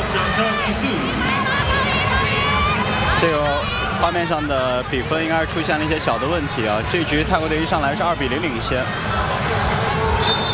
这个画面上的比分应该是出现了一些小的问题啊。这局泰国队一上来是2比0领先。